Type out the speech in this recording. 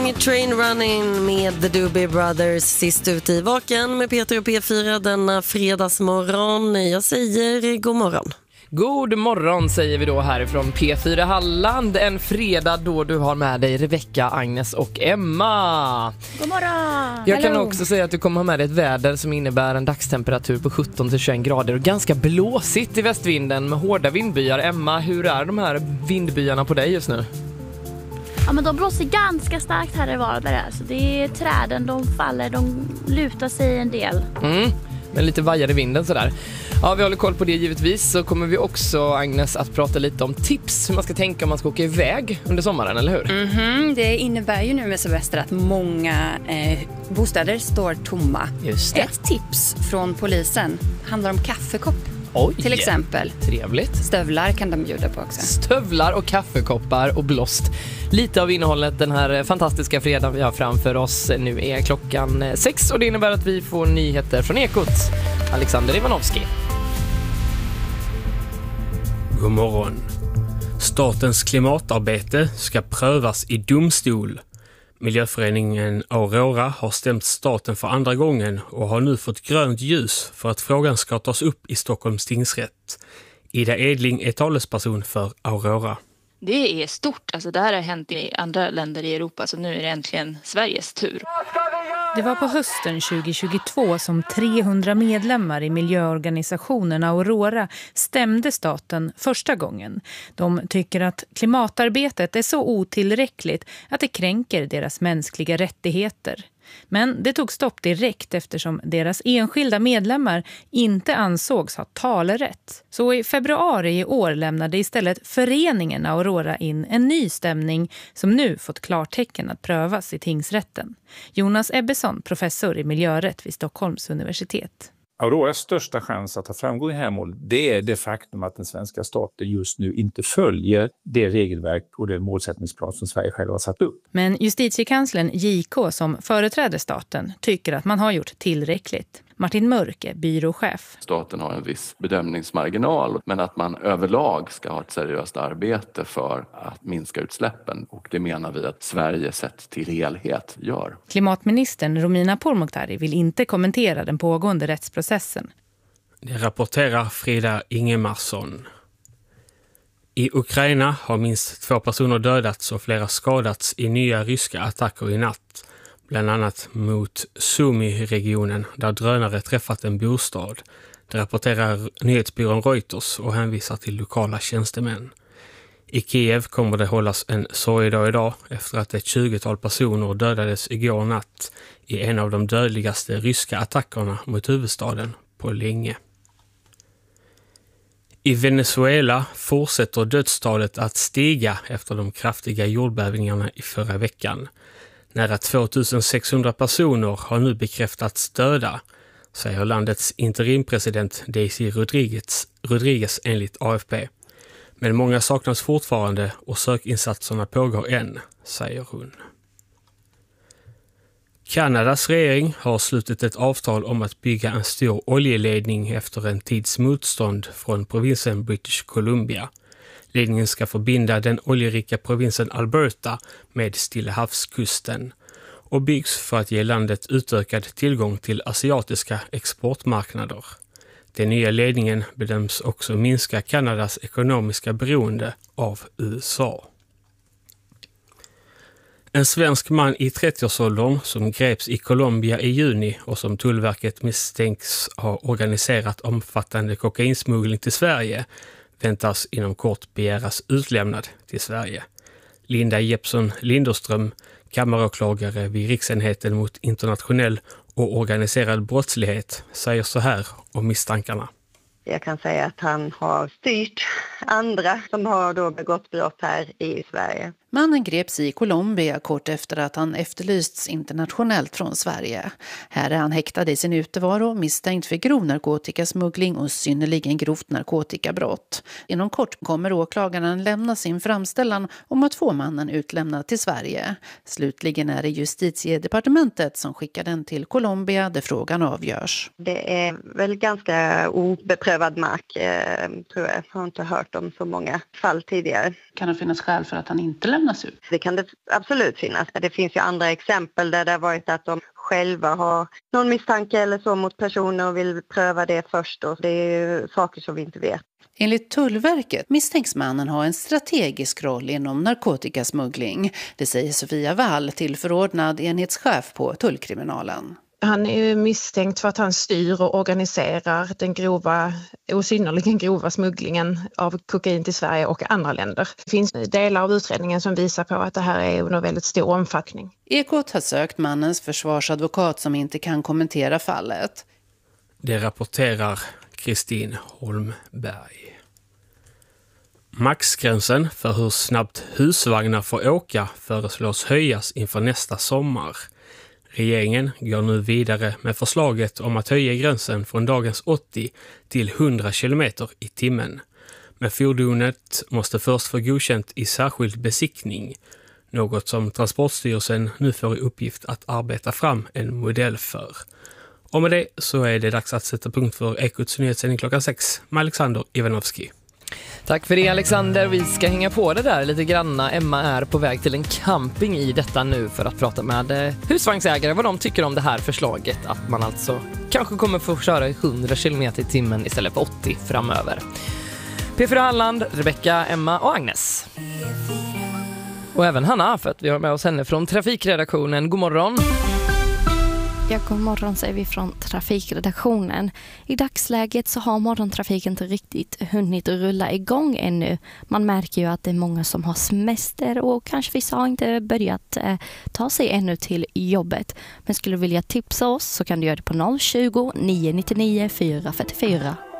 Train Running med The Doobie Brothers sist ut i Vaken med Peter och P4 denna fredagsmorgon. Jag säger god morgon. God morgon säger vi då härifrån P4 Halland. En fredag då du har med dig Rebecca, Agnes och Emma. God morgon! Jag kan också säga att du kommer ha med dig ett väder som innebär en dagstemperatur på 17-21 grader och ganska blåsigt i västvinden med hårda vindbyar. Emma, hur är de här vindbyarna på dig just nu? Ja, men de blåser ganska starkt här i Varberg. Så det är träden, de faller, de lutar sig en del. Men lite vajar i vinden sådär. Ja, vi håller koll på det givetvis. Så kommer vi också, Agnes, att prata lite om tips hur man ska tänka om man ska åka iväg under sommaren, eller hur? Det innebär ju nu med semester att många bostäder står tomma. Just det. Ett tips från polisen handlar om kaffekopp. Oj, till exempel. Trevligt. Stövlar kan de bjuda på också. Stövlar och kaffekoppar och blåst. Lite av innehållet den här fantastiska fredagen vi har framför oss. Nu är klockan 6 och det innebär att vi får nyheter från Ekot. Alexander Ivanovski. God morgon. Statens klimatarbete ska prövas i domstol. Miljöföreningen Aurora har stämt staten för andra gången och har nu fått grönt ljus för att frågan ska tas upp i Stockholms tingsrätt. Ida Edling är talesperson för Aurora. Det är stort. Alltså det här har hänt i andra länder i Europa, så nu är det äntligen Sveriges tur. Det var på hösten 2022 som 300 medlemmar i miljöorganisationen Aurora stämde staten första gången. De tycker att klimatarbetet är så otillräckligt att det kränker deras mänskliga rättigheter. Men det tog stopp direkt eftersom deras enskilda medlemmar inte ansågs ha talerätt. Så i februari i år lämnade istället föreningen Aurora in en ny stämning som nu fått klartecken att prövas i tingsrätten. Jonas Ebbesson, professor i miljörätt vid Stockholms universitet. Auroras största chans att ha framgång i här målet, det är det faktum att den svenska staten just nu inte följer det regelverk och den målsättningsplan som Sverige själv har satt upp. Men justitiekanslern JK som företräder staten tycker att man har gjort tillräckligt. Martin Mörk är byråchef. Staten har en viss bedömningsmarginal, men att man överlag ska ha ett seriöst arbete för att minska utsläppen. Och det menar vi att Sverige sett till helhet gör. Klimatministern Romina Pourmokhtari vill inte kommentera den pågående rättsprocessen. Det rapporterar Frida Ingemarsson. I Ukraina har minst 2 personer dödats och flera skadats i nya ryska attacker i natt. Bland annat mot Sumy-regionen där drönare träffat en bostad. Det rapporterar nyhetsbyrån Reuters och hänvisar till lokala tjänstemän. I Kiev kommer det hållas en sorgedag idag efter att ett 20-tal personer dödades igår natt i en av de dödligaste ryska attackerna mot huvudstaden på länge. I Venezuela fortsätter dödstalet att stiga efter de kraftiga jordbävningarna i förra veckan. Nära 2600 personer har nu bekräftats döda, säger landets interimpresident Daisy Rodriguez enligt AFP. Men många saknas fortfarande och sökinsatserna pågår än, säger hon. Kanadas regering har slutit ett avtal om att bygga en stor oljeledning efter en tids motstånd från provinsen British Columbia. Ledningen ska förbinda den oljerika provinsen Alberta med Stilla havskusten och byggs för att ge landet utökad tillgång till asiatiska exportmarknader. Den nya ledningen bedöms också minska Kanadas ekonomiska beroende av USA. En svensk man i 30-årsåldern som greps i Colombia i juni och som Tullverket misstänks ha organiserat omfattande kokainsmuggling till Sverige väntas inom kort begäras utlämnad till Sverige. Linda Jeppsson Linderström, kammaråklagare vid Riksenheten mot internationell och organiserad brottslighet, säger så här om misstankarna. Jag kan säga att han har styrt andra som har då begått brott här i Sverige. Mannen greps i Colombia kort efter att han efterlysts internationellt från Sverige. Här är han häktad i sin utevaro, misstänkt för grov narkotikasmuggling och synnerligen grovt narkotikabrott. Inom kort kommer åklagaren lämna sin framställan om att få mannen utlämnad till Sverige. Slutligen är det Justitiedepartementet som skickar den till Colombia där frågan avgörs. Det är väl ganska obeprövad mark, tror jag. Jag har inte hört om så många fall tidigare. Kan det finnas skäl för att han inte lämnar lämnas ut? Det kan det absolut finnas. Det finns ju andra exempel där det har varit att de själva har någon misstanke eller så mot personer och vill pröva det först. Och det är saker som vi inte vet. Enligt Tullverket misstänks mannen ha en strategisk roll inom narkotikasmuggling. Det säger Sofia Wall, tillförordnad enhetschef på tullkriminalen. Han är misstänkt för att han styr och organiserar den grova och synnerligen grova smugglingen av kokain till Sverige och andra länder. Det finns delar av utredningen som visar på att det här är under väldigt stor omfattning. Ekot har sökt mannens försvarsadvokat som inte kan kommentera fallet. Det rapporterar Kristin Holmberg. Maxgränsen för hur snabbt husvagnar får åka föreslås höjas inför nästa sommar. Regeringen går nu vidare med förslaget om att höja gränsen från dagens 80 till 100 km i timmen. Men fordonet måste först få godkänt i särskild besiktning, något som Transportstyrelsen nu får i uppgift att arbeta fram en modell för. Och med det så är det dags att sätta punkt för Ekots nyhetssändning klockan 6 med Alexander Ivanovski. Tack för det, Alexander. Vi ska hänga på det där lite granna. Emma är på väg till en camping i detta nu för att prata med husvagnsägare vad de tycker om det här förslaget. Att man alltså kanske kommer få köra 100 km i timmen istället för 80 framöver. P4 Halland, Rebecka, Emma och Agnes. Och även Hanna, för att vi har med oss henne från trafikredaktionen. God morgon! Ja, god morgon säger vi från trafikredaktionen. I dagsläget så har morgontrafiken inte riktigt hunnit rulla igång ännu. Man märker ju att det är många som har semester och kanske vissa har inte börjat ta sig ännu till jobbet. Men skulle du vilja tipsa oss så kan du göra det på 020 999 444.